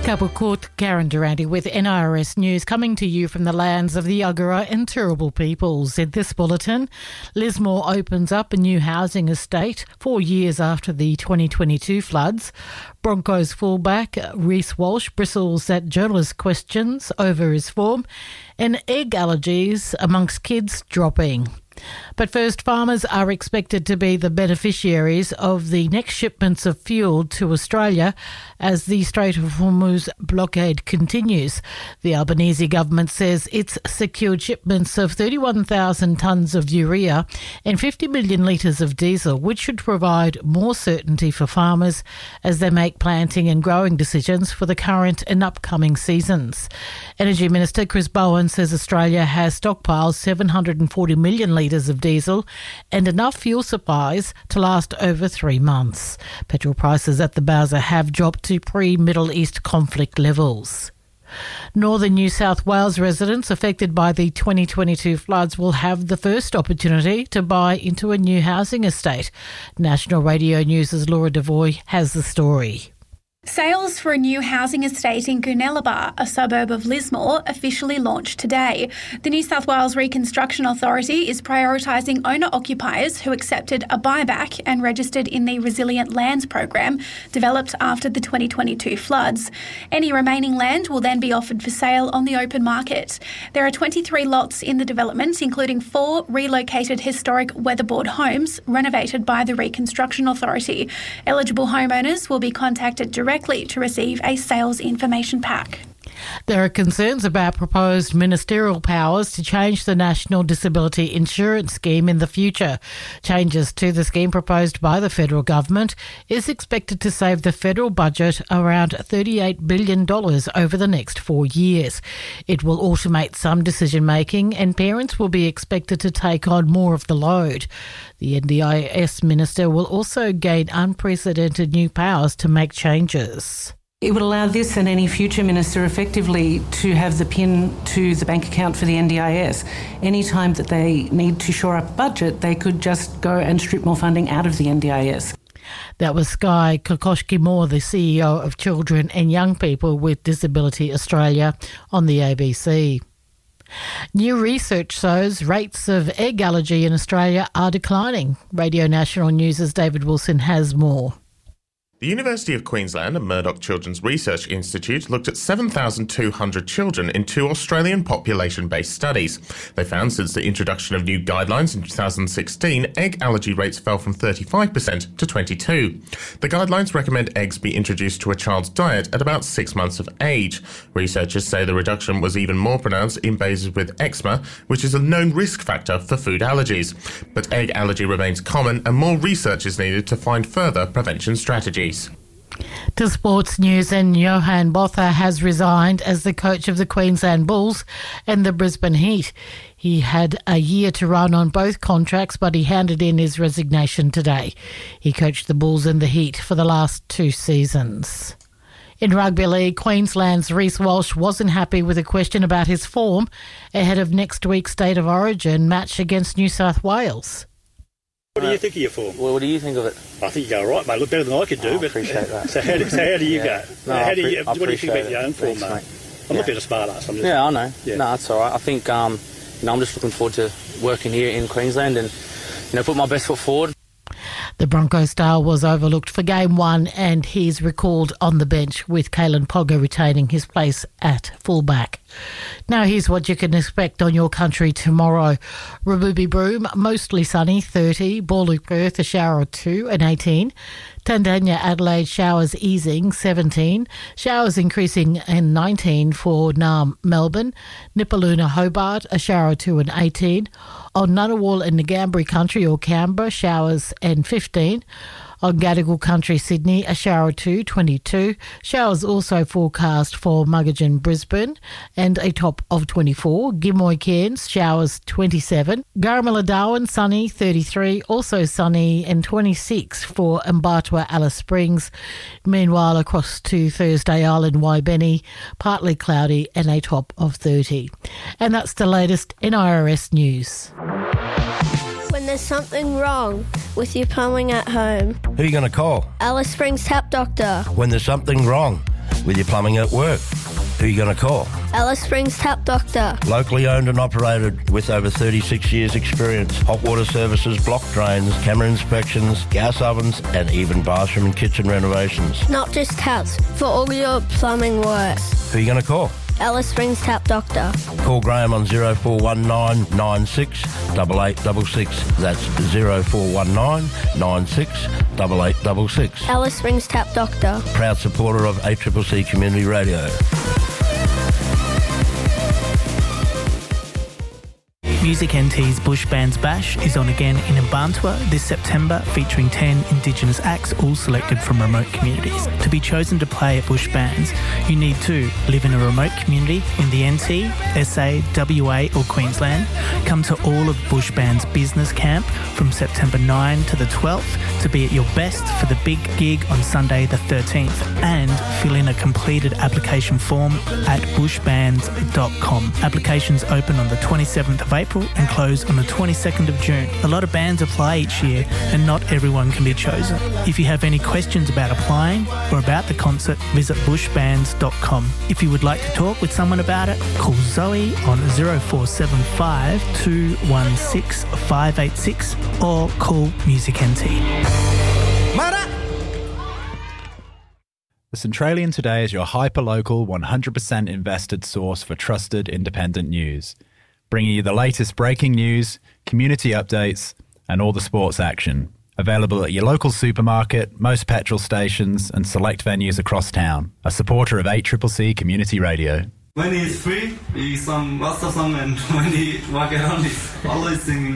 Court, Karen Durante with NIRS News, coming to you from the lands of the Yagara and Turrbal peoples. In this bulletin, Lismore opens up a new housing estate 4 years after the 2022 floods. Broncos fullback Reece Walsh bristles at journalist questions over his form, and egg allergies amongst kids dropping. But first, farmers are expected to be the beneficiaries of the next shipments of fuel to Australia as the Strait of Hormuz blockade continues. The Albanese government says it's secured shipments of 31,000 tonnes of urea and 50 million litres of diesel, which should provide more certainty for farmers as they make planting and growing decisions for the current and upcoming seasons. Energy Minister Chris Bowen says Australia has stockpiled 740 million litres of diesel and enough fuel supplies to last over 3 months. Petrol prices at the Bowser have dropped to pre-Middle East conflict levels. Northern New South Wales residents affected by the 2022 floods will have the first opportunity to buy into a new housing estate. National Radio News' Laura Devoy has the story. Sales for a new housing estate in Goonellabah, a suburb of Lismore, officially launched today. The New South Wales Reconstruction Authority is prioritising owner-occupiers who accepted a buyback and registered in the Resilient Lands program developed after the 2022 floods. Any remaining land will then be offered for sale on the open market. There are 23 lots in the development, including 4 relocated historic weatherboard homes renovated by the Reconstruction Authority. Eligible homeowners will be contacted directly to receive a sales information pack. There are concerns about proposed ministerial powers to change the National Disability Insurance Scheme in the future. Changes to the scheme proposed by the federal government is expected to save the federal budget around $38 billion over the next 4 years. It will automate some decision-making and parents will be expected to take on more of the load. The NDIS minister will also gain unprecedented new powers to make changes. It would allow this and any future minister effectively to have the PIN to the bank account for the NDIS. Any time that they need to shore up a budget, they could just go and strip more funding out of the NDIS. That was Sky Kokoschki-Moore, the CEO of Children and Young People with Disability Australia, on the ABC. New research shows rates of egg allergy in Australia are declining. Radio National News' David Wilson has more. The University of Queensland and Murdoch Children's Research Institute looked at 7,200 children in 2 Australian population-based studies. They found since the introduction of new guidelines in 2016, egg allergy rates fell from 35% to 22%. The guidelines recommend eggs be introduced to a child's diet at about 6 months of age. Researchers say the reduction was even more pronounced in babies with eczema, which is a known risk factor for food allergies. But egg allergy remains common and more research is needed to find further prevention strategies. To sports news, and Johan Botha has resigned as the coach of the Queensland Bulls and the Brisbane Heat. He had a year to run on both contracts, but he handed in his resignation today. He coached the Bulls and the Heat for the last 2 seasons. In rugby league, Queensland's Reece Walsh wasn't happy with a question about his form ahead of next week's State of Origin match against New South Wales. What do you think of your form? Well, what do you think of it? I think you go all right, mate. Look better than I could do. I appreciate that. So how do you go? No, what do you think appreciate about your own form, mate? I'm not being a smart ass. I know. Yeah. No, it's all right. I think I'm just looking forward to working here in Queensland and put my best foot forward. The Broncos star was overlooked for Game 1 and he's recalled on the bench, with Kalen Pogger retaining his place at fullback. Now here's what you can expect on your country tomorrow. Rububi Broome, mostly sunny, 30. Borlu Perth, a shower or 2 and 18. Tandanya Adelaide, showers easing, 17. Showers increasing and 19 for Naarm Melbourne. Nipaluna Hobart, a shower or 2 and 18. On Ngunnawal and Ngambri Country or Canberra, showers and 15. On Gadigal Country, Sydney, a shower or 2, 22. Showers also forecast for Muggagin, Brisbane, and a top of 24. Gimoy Cairns, showers 27. Garamilla Darwin, sunny, 33. Also sunny and 26 for Mbatwa, Alice Springs. Meanwhile, across to Thursday Island, Waibeni, partly cloudy and a top of 30. And that's the latest NIRS news. When there's something wrong with your plumbing at home, who are you going to call? Alice Springs Tap Doctor. When there's something wrong with your plumbing at work. Who are you going to call? Alice Springs Tap Doctor. Locally owned and operated with over 36 years experience. Hot water services, block drains, camera inspections, gas ovens and even bathroom and kitchen renovations. Not just taps, for all your plumbing works. Who are you going to call? Alice Springs Tap Doctor. Call Graham on 0419 96 8866. That's 0419 96 8866. Alice Springs Tap Doctor. Proud supporter of ACCC Community Radio. Music NT's Bush Bands Bash is on again in Mbantua this September, featuring 10 Indigenous acts, all selected from remote communities. To be chosen to play at Bush Bands, you need to live in a remote community in the NT, SA, WA or Queensland, come to all of Bush Bands Business Camp from September 9 to the 12th to be at your best for the big gig on Sunday the 13th, and fill in a completed application form at bushbands.com. Applications open on the 27th of April and close on the 22nd of June. A lot of bands apply each year and not everyone can be chosen. If you have any questions about applying or about the concert, visit bushbands.com. If you would like to talk with someone about it, call Zoe on 0475 216 586 or call Music NT. The Centralian Today is your hyper-local, 100% invested source for trusted independent news, bringing you the latest breaking news, community updates, and all the sports action. Available at your local supermarket, most petrol stations, and select venues across town. A supporter of ACCC Community Radio. When he's free, he sing master song, and when he walk around, he's always singing.